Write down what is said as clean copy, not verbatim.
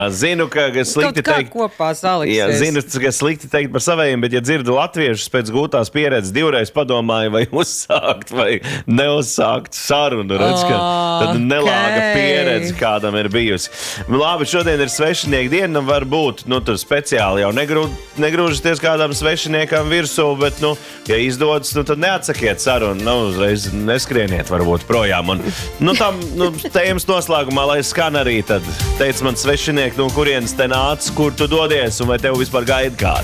Zinu, ka slikti teikt. Kopā saliksies. Jā, zinu, ka slikti teikt par savējiem, bet ja dzirdu latviešus pēc gūtās pieredzes, divreiz padomāju, vai uzsākt vai neuzsākt sarunu. Redz, ka tad nelāga pieredze kādam ir bijusi. Labi, šodien ir svešinieka diena, varbūt, tur speciāli jau negrūžaties kādam svešiniekam virsū, bet, ja izdodas, tad neatsakiet sarunu, uzreiz neskrieniet varbūt projām. Un, tēmas noslēgumā, lai skan arī, tad teica man svešinieki, no kurienes te nāc, kur tu dodies un vai tev vispār gaida kādu.